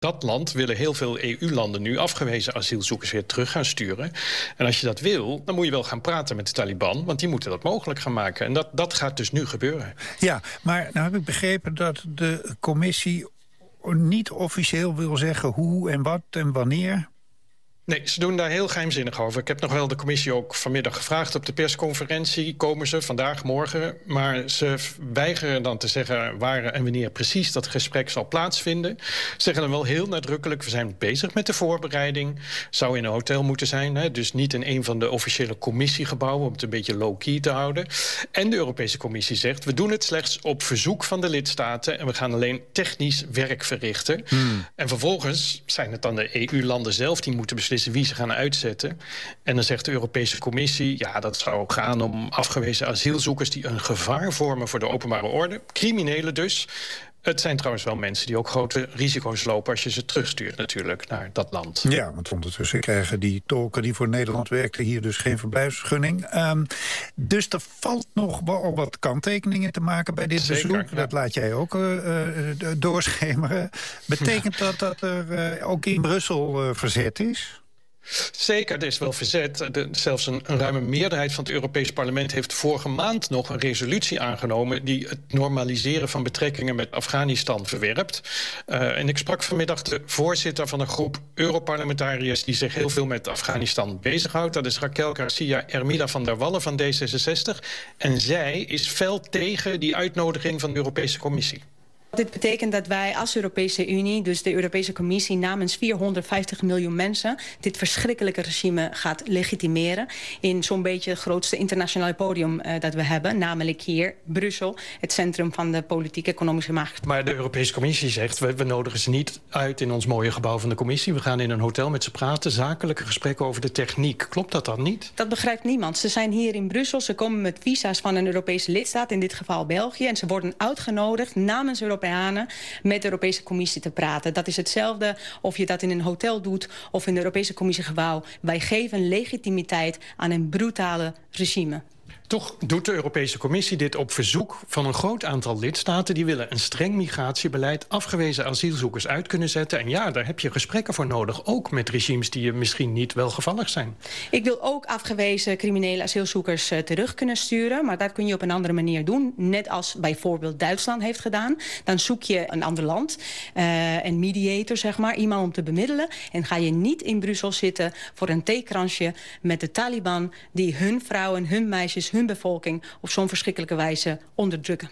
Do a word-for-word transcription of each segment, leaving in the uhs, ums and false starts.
dat land willen heel veel E U-landen nu afgewezen asielzoekers weer terug gaan sturen. En als je dat wil, dan moet je wel gaan praten met de Taliban, want die moeten dat mogelijk gaan maken. En dat, dat gaat dus nu gebeuren. Ja, maar nou heb ik begrepen dat de commissie niet officieel wil zeggen hoe en wat en wanneer. Nee, ze doen daar heel geheimzinnig over. Ik heb nog wel de commissie ook vanmiddag gevraagd op de persconferentie. Komen ze vandaag, morgen? Maar ze weigeren dan te zeggen waar en wanneer precies dat gesprek zal plaatsvinden. Ze zeggen dan wel heel nadrukkelijk, we zijn bezig met de voorbereiding. Zou in een hotel moeten zijn, hè? Dus niet in een van de officiële commissiegebouwen, om het een beetje low-key te houden. En de Europese Commissie zegt, we doen het slechts op verzoek van de lidstaten en we gaan alleen technisch werk verrichten. Hmm. En vervolgens zijn het dan de E U-landen zelf die moeten beslissen wie ze gaan uitzetten. En dan zegt de Europese Commissie, ja, dat zou gaan om afgewezen asielzoekers die een gevaar vormen voor de openbare orde. Criminelen dus. Het zijn trouwens wel mensen die ook grote risico's lopen als je ze terugstuurt natuurlijk naar dat land. Ja, want ondertussen krijgen die tolken die voor Nederland werkten hier dus geen verblijfsvergunning. Um, dus er valt nog wel wat kanttekeningen te maken bij dit Zeker, bezoek. ja. Dat laat jij ook uh, uh, doorschemeren. Betekent ja. dat dat er uh, ook in Brussel uh, verzet is? Zeker, er is wel verzet. De, zelfs een, een ruime meerderheid van het Europees Parlement heeft vorige maand nog een resolutie aangenomen die het normaliseren van betrekkingen met Afghanistan verwerpt. Uh, en ik sprak vanmiddag de voorzitter van een groep Europarlementariërs die zich heel veel met Afghanistan bezighoudt. Dat is Raquel Garcia Hermida van der Wallen van D zesenzestig. En zij is fel tegen die uitnodiging van de Europese Commissie. Dit betekent dat wij als Europese Unie, dus de Europese Commissie namens vierhonderdvijftig miljoen mensen, dit verschrikkelijke regime gaat legitimeren in zo'n beetje het grootste internationale podium uh, dat we hebben, namelijk hier Brussel, het centrum van de politiek-economische macht. Maar de Europese Commissie zegt, we, we nodigen ze niet uit in ons mooie gebouw van de Commissie. We gaan in een hotel met ze praten, zakelijke gesprekken over de techniek. Klopt dat dan niet? Dat begrijpt niemand. Ze zijn hier in Brussel, ze komen met visa's van een Europese lidstaat, in dit geval België, en ze worden uitgenodigd namens Europese met de Europese Commissie te praten. Dat is hetzelfde of je dat in een hotel doet of in de Europese Commissiegebouw. Wij geven legitimiteit aan een brutale regime. Toch doet de Europese Commissie dit op verzoek van een groot aantal lidstaten. Die willen een streng migratiebeleid, afgewezen asielzoekers uit kunnen zetten. En ja, daar heb je gesprekken voor nodig. Ook met regimes die je misschien niet welgevallig zijn. Ik wil ook afgewezen criminele asielzoekers uh, terug kunnen sturen. Maar dat kun je op een andere manier doen. Net als bijvoorbeeld Duitsland heeft gedaan. Dan zoek je een ander land. Uh, een mediator, zeg maar. Iemand om te bemiddelen. En ga je niet in Brussel zitten voor een theekransje met de Taliban die hun vrouwen, hun meisjes, hun bevolking op zo'n verschrikkelijke wijze onderdrukken.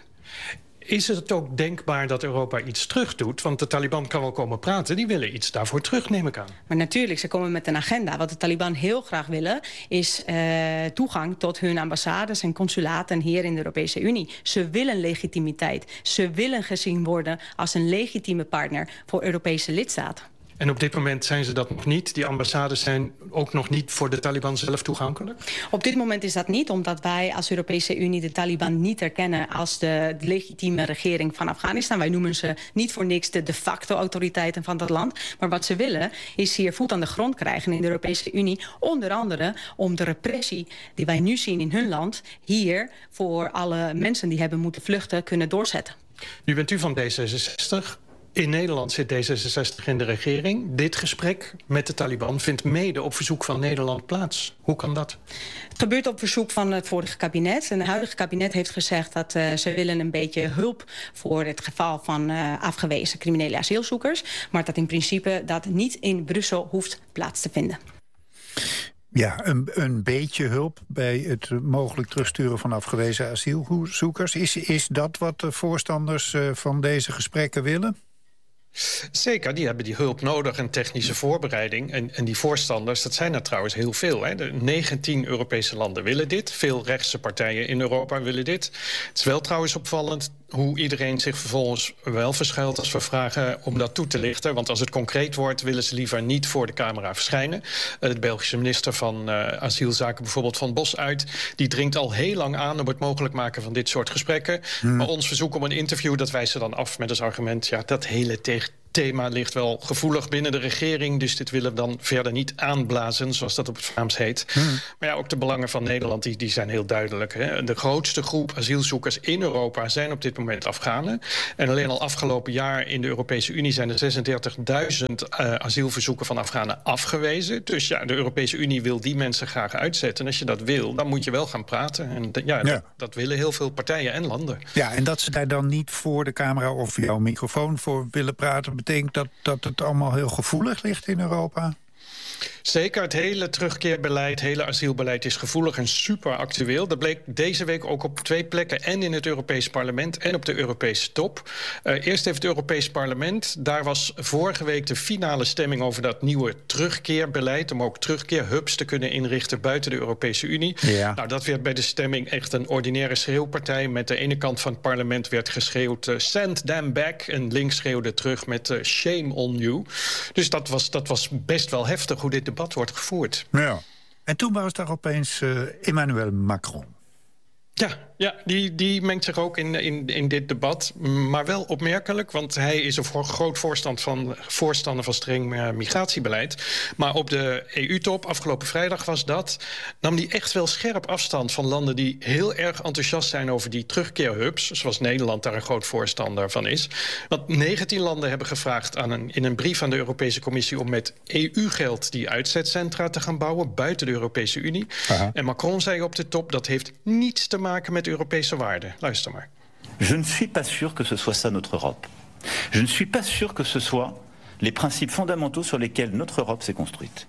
Is het ook denkbaar dat Europa iets terugdoet? Want de Taliban kan wel komen praten, die willen iets daarvoor terug, neem ik aan. Maar natuurlijk, ze komen met een agenda. Wat de Taliban heel graag willen, is uh, toegang tot hun ambassades en consulaten hier in de Europese Unie. Ze willen legitimiteit. Ze willen gezien worden als een legitieme partner voor Europese lidstaten. En op dit moment zijn ze dat nog niet. Die ambassades zijn ook nog niet voor de Taliban zelf toegankelijk? Op dit moment is dat niet, omdat wij als Europese Unie de Taliban niet erkennen als de legitieme regering van Afghanistan. Wij noemen ze niet voor niks de de facto autoriteiten van dat land. Maar wat ze willen is hier voet aan de grond krijgen in de Europese Unie. Onder andere om de repressie die wij nu zien in hun land hier voor alle mensen die hebben moeten vluchten kunnen doorzetten. Nu bent u van D zesenzestig. In Nederland zit D zesenzestig in de regering. Dit gesprek met de Taliban vindt mede op verzoek van Nederland plaats. Hoe kan dat? Het gebeurt op verzoek van het vorige kabinet. En het huidige kabinet heeft gezegd dat uh, ze willen een beetje hulp voor het geval van uh, afgewezen criminele asielzoekers. Maar dat in principe dat niet in Brussel hoeft plaats te vinden. Ja, een, een beetje hulp bij het mogelijk terugsturen van afgewezen asielzoekers. Is, is dat wat de voorstanders uh, van deze gesprekken willen? Zeker, die hebben die hulp nodig en technische voorbereiding. En, en die voorstanders, dat zijn er trouwens heel veel. Hè. De negentien Europese landen willen dit. Veel rechtse partijen in Europa willen dit. Het is wel trouwens opvallend hoe iedereen zich vervolgens wel verschuilt als we vragen om dat toe te lichten. Want als het concreet wordt, willen ze liever niet voor de camera verschijnen. De Belgische minister van uh, Asielzaken, bijvoorbeeld Van Bos uit, die dringt al heel lang aan op het mogelijk maken van dit soort gesprekken. Hmm. Maar ons verzoek om een interview, dat wijst ze dan af met als argument, ja, dat hele te thema ligt wel gevoelig binnen de regering, dus dit willen we dan verder niet aanblazen, zoals dat op het Vlaams heet. Hmm. Maar ja, ook de belangen van Nederland die, die zijn heel duidelijk. Hè. De grootste groep asielzoekers in Europa zijn op dit moment Afghanen. En alleen al afgelopen jaar in de Europese Unie zijn er zesendertigduizend uh, asielverzoeken van Afghanen afgewezen. Dus ja, de Europese Unie wil die mensen graag uitzetten. En als je dat wil, dan moet je wel gaan praten. En de, ja, ja. Dat, dat willen heel veel partijen en landen. Ja, en dat ze daar dan niet voor de camera of jouw microfoon voor willen praten, betekent dat dat het allemaal heel gevoelig ligt in Europa? Zeker, het hele terugkeerbeleid, het hele asielbeleid is gevoelig en super actueel. Dat bleek deze week ook op twee plekken, en in het Europees Parlement en op de Europese top. Uh, eerst heeft het Europees Parlement, daar was vorige week de finale stemming over dat nieuwe terugkeerbeleid, om ook terugkeerhubs te kunnen inrichten buiten de Europese Unie. Ja. Nou, dat werd bij de stemming echt een ordinaire schreeuwpartij. Met de ene kant van het parlement werd geschreeuwd uh, send them back, en links schreeuwde terug met uh, shame on you. Dus dat was, dat was best wel heftig hoe dit debat wordt gevoerd. Ja. En toen was daar opeens uh, Emmanuel Macron. Ja, ja die, die mengt zich ook in, in, in dit debat. Maar wel opmerkelijk, want hij is een voor, groot voorstand van, voorstander van streng uh, migratiebeleid. Maar op de E U-top, afgelopen vrijdag was dat, nam hij echt wel scherp afstand van landen die heel erg enthousiast zijn over die terugkeerhubs, zoals Nederland daar een groot voorstander van is. Want negentien landen hebben gevraagd aan een, in een brief aan de Europese Commissie om met E U-geld die uitzetcentra te gaan bouwen buiten de Europese Unie. Aha. En Macron zei op de top, dat heeft niets te maken met Europese waarden. Luister maar. Je ne suis pas sûr que ce soit ça notre Europe. Je ne suis pas sûr que ce soit les principes fondamentaux sur lesquels notre Europe s'est construite.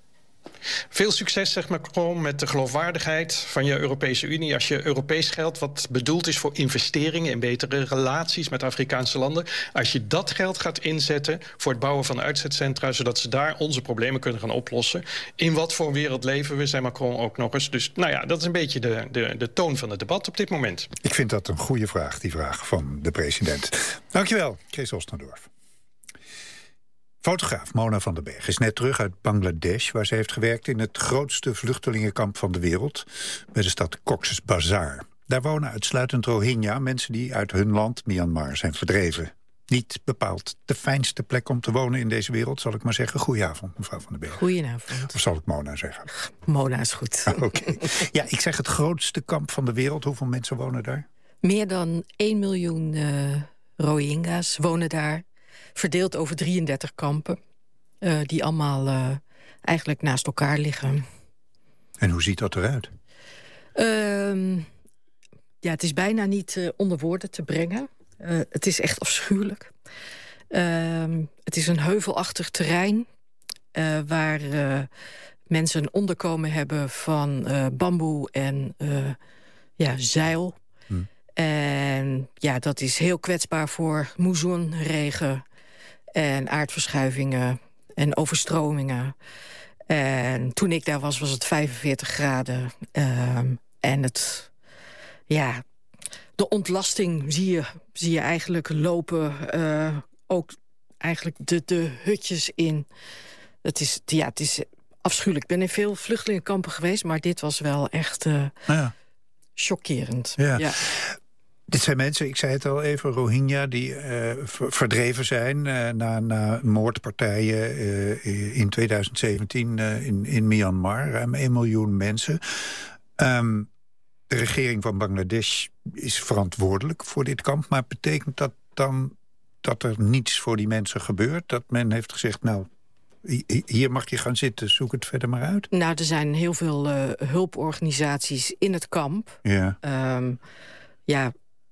Veel succes, zegt Macron, met de geloofwaardigheid van je Europese Unie. Als je Europees geld, wat bedoeld is voor investeringen in betere relaties met Afrikaanse landen, als je dat geld gaat inzetten voor het bouwen van uitzetcentra, zodat ze daar onze problemen kunnen gaan oplossen. In wat voor wereld leven we, zei Macron ook nog eens. Dus nou ja, dat is een beetje de, de, de toon van het debat op dit moment. Ik vind dat een goede vraag, die vraag van de president. Dankjewel, Kees Ostendorf. Fotograaf Mona van den Berg is net terug uit Bangladesh, waar ze heeft gewerkt in het grootste vluchtelingenkamp van de wereld, bij de stad Cox's Bazar. Daar wonen uitsluitend Rohingya, mensen die uit hun land, Myanmar, zijn verdreven. Niet bepaald de fijnste plek om te wonen in deze wereld, zal ik maar zeggen. Goedenavond, mevrouw van den Berg. Goedenavond. Of zal ik Mona zeggen? Mona is goed. Ah, Oké. Okay. Ja, ik zeg het grootste kamp van de wereld. Hoeveel mensen wonen daar? Meer dan één miljoen uh, Rohingya's wonen daar. Verdeeld over drieëndertig kampen, uh, die allemaal uh, eigenlijk naast elkaar liggen. En hoe ziet dat eruit? Uh, ja, het is bijna niet uh, onder woorden te brengen. Uh, het is echt afschuwelijk. Uh, het is een heuvelachtig terrein uh, waar uh, mensen een onderkomen hebben van uh, bamboe en uh, ja, zeil. Hm. En ja, dat is heel kwetsbaar voor moesson, regen en aardverschuivingen en overstromingen. En toen ik daar was, was het vijfenveertig graden. Um, en het, ja, de ontlasting zie je, zie je eigenlijk lopen. Uh, ook eigenlijk de, de hutjes in. Het is, ja, het is afschuwelijk. Ik ben in veel vluchtelingenkampen geweest, maar dit was wel echt uh, ja. chockerend. Ja. Ja. Dit zijn mensen, ik zei het al even, Rohingya, die uh, verdreven zijn uh, na, na moordpartijen uh, in twintig zeventien uh, in, in Myanmar. Ruim één miljoen mensen. Um, de regering van Bangladesh is verantwoordelijk voor dit kamp. Maar betekent dat dan dat er niets voor die mensen gebeurt? Dat men heeft gezegd, nou, hier mag je gaan zitten, zoek het verder maar uit? Nou, er zijn heel veel uh, hulporganisaties in het kamp. Ja. Um, ja,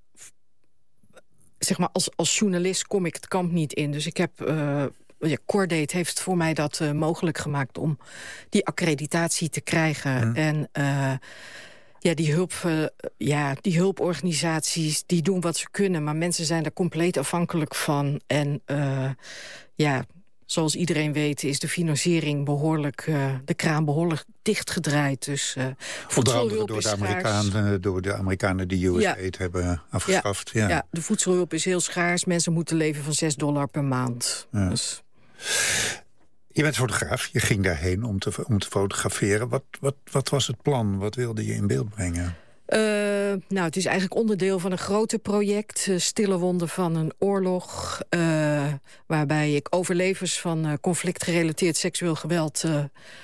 zeg maar, als, als journalist kom ik het kamp niet in. Dus ik heb, uh, ja, Cordate heeft voor mij dat uh, mogelijk gemaakt om die accreditatie te krijgen. Hmm. En uh, ja, die, hulp, uh, ja, die hulporganisaties, die doen wat ze kunnen. Maar mensen zijn er compleet afhankelijk van. En uh, ja, zoals iedereen weet is de financiering behoorlijk, uh, de kraan behoorlijk dichtgedraaid. Dus uh, voedselhulp door is de Amerikanen, door de Amerikanen die U S A I D ja. hebben afgeschaft. Ja. Ja. ja, de voedselhulp is heel schaars. Mensen moeten leven van zes dollar per maand. Ja. Dus. Je bent fotograaf, je ging daarheen om te, om te fotograferen. Wat, wat, wat was het plan? Wat wilde je in beeld brengen? Uh, nou, het is eigenlijk onderdeel van een groter project. Uh, Stille wonden van een oorlog. Uh, waarbij ik overlevers van uh, conflictgerelateerd seksueel geweld uh,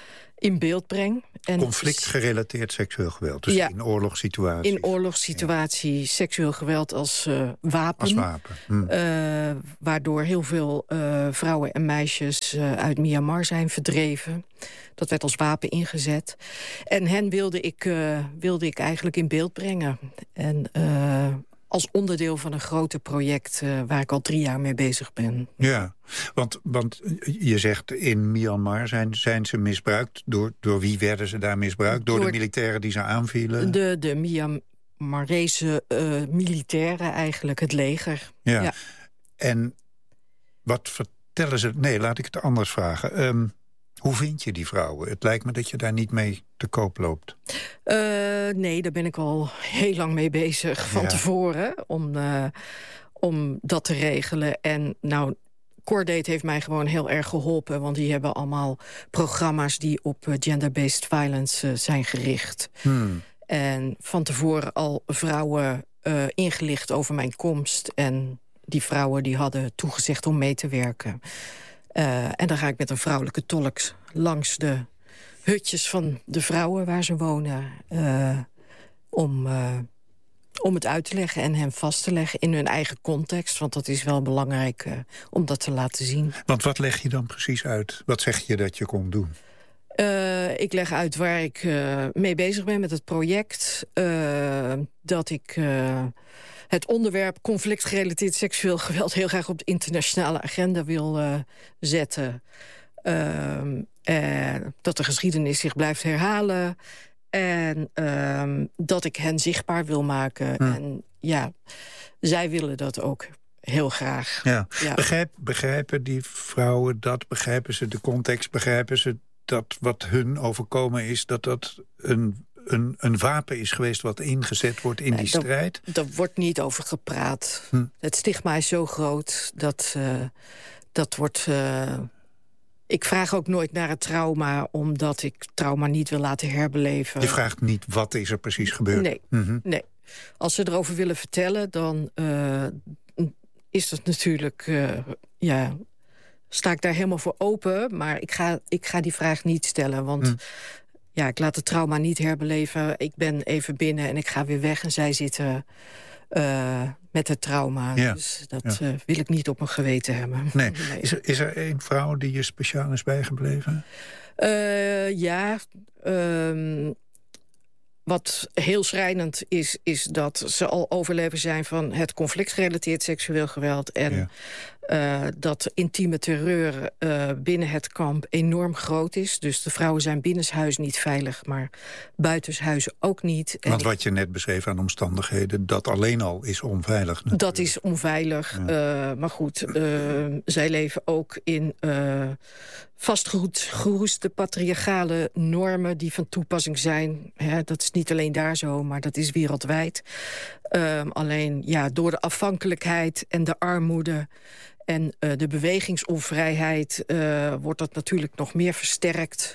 in beeld breng. En conflictgerelateerd seksueel geweld, dus ja, in oorlogssituaties. In oorlogssituatie, ja. Seksueel geweld als uh, wapen. Als wapen. Hm. Uh, waardoor heel veel uh, vrouwen en meisjes uh, uit Myanmar zijn verdreven. Dat werd als wapen ingezet. En hen wilde ik, uh, wilde ik eigenlijk in beeld brengen. En uh, als onderdeel van een groter project uh, waar ik al drie jaar mee bezig ben. Ja, want, want je zegt in Myanmar zijn, zijn ze misbruikt. Door, door wie werden ze daar misbruikt? Door, door de militairen die ze aanvielen? De, de Myanmarese uh, militairen eigenlijk, het leger. Ja. Ja. En wat vertellen ze... Nee, laat ik het anders vragen. Um, Hoe vind je die vrouwen? Het lijkt me dat je daar niet mee te koop loopt. Uh, nee, daar ben ik al heel lang mee bezig van ja. tevoren. Om, uh, om dat te regelen. En nou, Cordate heeft mij gewoon heel erg geholpen. Want die hebben allemaal programma's die op uh, gender-based violence uh, zijn gericht. Hmm. En van tevoren al vrouwen uh, ingelicht over mijn komst. En die vrouwen die hadden toegezegd om mee te werken. Uh, en dan ga ik met een vrouwelijke tolk langs de hutjes van de vrouwen waar ze wonen. Uh, om, uh, om het uit te leggen en hen vast te leggen in hun eigen context. Want dat is wel belangrijk uh, om dat te laten zien. Want wat leg je dan precies uit? Wat zeg je dat je komt doen? Uh, ik leg uit waar ik uh, mee bezig ben met het project. Uh, dat ik... Uh, het onderwerp conflictgerelateerd seksueel geweld heel graag op de internationale agenda wil uh, zetten. Uh, uh, dat de geschiedenis zich blijft herhalen. En uh, dat ik hen zichtbaar wil maken. Hm. En ja, zij willen dat ook heel graag. Ja. Ja. Begrijp, begrijpen die vrouwen dat? Begrijpen ze de context? Begrijpen ze dat wat hun overkomen is, dat dat een... Een, een wapen is geweest wat ingezet wordt in nee, die strijd? Daar wordt niet over gepraat. Hm. Het stigma is zo groot dat uh, dat wordt... Uh, ik vraag ook nooit naar het trauma, omdat ik trauma niet wil laten herbeleven. Je vraagt niet wat is er precies gebeurd? Nee, mm-hmm. nee. Als ze erover willen vertellen, dan uh, is dat natuurlijk... Uh, ja, sta ik daar helemaal voor open, maar ik ga, ik ga die vraag niet stellen, want... Hm. Ja, ik laat het trauma niet herbeleven. Ik ben even binnen en ik ga weer weg. En zij zitten uh, met het trauma. Ja. Dus dat ja. uh, wil ik niet op mijn geweten hebben. Nee. nee. Is er, is er één vrouw die je speciaal is bijgebleven? Uh, ja. Um, wat heel schrijnend is, is dat ze al overlever zijn van het conflictgerelateerd seksueel geweld. En ja. uh, dat intieme terreur uh, binnen het kamp enorm groot is. Dus de vrouwen zijn binnenshuis niet veilig, maar buitenshuis ook niet. Want en wat je net beschreef aan omstandigheden, dat alleen al is onveilig. Natuurlijk. Dat is onveilig. Ja. Uh, maar goed, uh, zij leven ook in... Uh, vastgeroeste patriarchale normen die van toepassing zijn. Hè, dat is niet alleen daar zo, maar dat is wereldwijd. Um, alleen ja, door de afhankelijkheid en de armoede en uh, de bewegingsonvrijheid uh, wordt dat natuurlijk nog meer versterkt.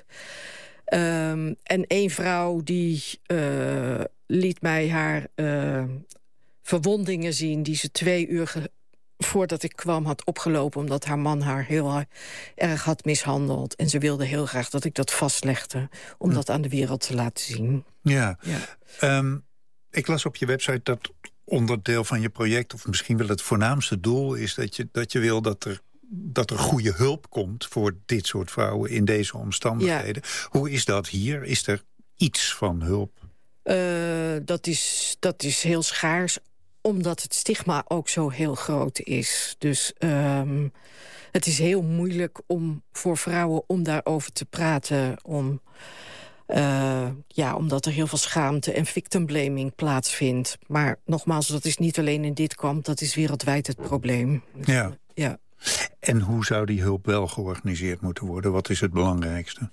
Um, en één vrouw die uh, liet mij haar uh, verwondingen zien die ze twee uur ge- voordat ik kwam had opgelopen, omdat haar man haar heel erg had mishandeld. En ze wilde heel graag dat ik dat vastlegde, om dat aan de wereld te laten zien. Ja. ja. Um, ik las op je website dat onderdeel van je project, of misschien wel het voornaamste doel, is dat je, dat je wil dat er, dat er goede hulp komt voor dit soort vrouwen in deze omstandigheden. Ja. Hoe is dat hier? Is er iets van hulp? Uh, dat is, dat is heel schaars, omdat het stigma ook zo heel groot is. Dus um, het is heel moeilijk om voor vrouwen om daarover te praten. Om, uh, ja, omdat er heel veel schaamte en victimblaming plaatsvindt. Maar nogmaals, dat is niet alleen in dit kamp, dat is wereldwijd het probleem. Ja. ja. En hoe zou die hulp wel georganiseerd moeten worden? Wat is het belangrijkste?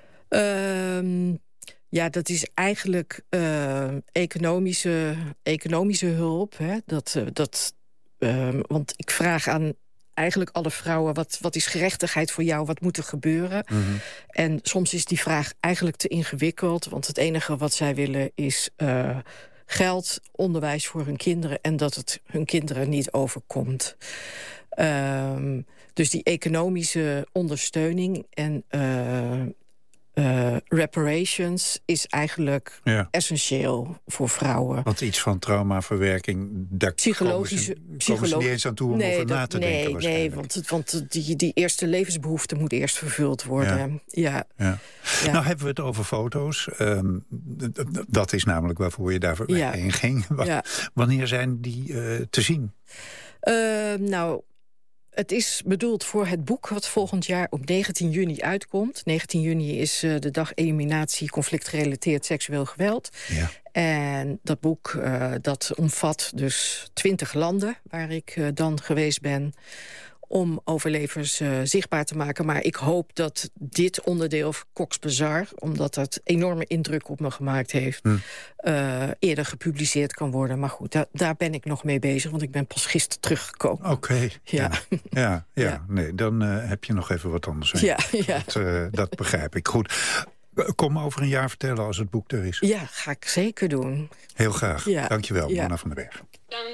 Um, Ja, dat is eigenlijk uh, economische, economische hulp. Hè? Dat, uh, dat, uh, want ik vraag aan eigenlijk alle vrouwen, wat, wat is gerechtigheid voor jou? Wat moet er gebeuren? Mm-hmm. En soms is die vraag eigenlijk te ingewikkeld. Want het enige wat zij willen is uh, geld, onderwijs voor hun kinderen en dat het hun kinderen niet overkomt. Um, dus die economische ondersteuning en uh, uh, reparations is eigenlijk ja. essentieel voor vrouwen. Want iets van traumaverwerking, daar Psychologische, komen ze, komen ze niet eens aan toe om nee, over na te nee, denken. Nee, want, want die, die eerste levensbehoefte moet eerst vervuld worden. Ja. Ja. Ja. Ja. Nou hebben we het over foto's. Um, dat is namelijk waarvoor je daarvoor ja. heen ging. Ja. Wanneer zijn die uh, te zien? Uh, nou... Het is bedoeld voor het boek wat volgend jaar op negentien juni uitkomt. negentien juni is uh, de dag eliminatie conflictgerelateerd seksueel geweld. Ja. En dat boek uh, dat omvat dus twintig landen waar ik uh, dan geweest ben om overlevers uh, zichtbaar te maken. Maar ik hoop dat dit onderdeel, Cox's Bazar, omdat dat enorme indruk op me gemaakt heeft, hm. uh, eerder gepubliceerd kan worden. Maar goed, da daar ben ik nog mee bezig, want ik ben pas gisteren teruggekomen. Oké. Okay. Ja. Ja. Ja, ja. ja, nee, dan uh, heb je nog even wat anders. Ja, ja. Dat, uh, dat begrijp ik. Goed. Kom over een jaar vertellen als het boek er is. Ja, ga ik zeker doen. Heel graag. Ja. Dankjewel, ja. Mona van den Berg.